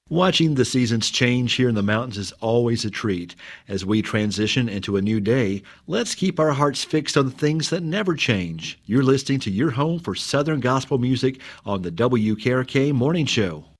Watching the seasons change here in the mountains is always a treat. As we transition into a new day, let's keep our hearts fixed on the things that never change. You're listening to your home for Southern gospel music on the WKRK Morning Show.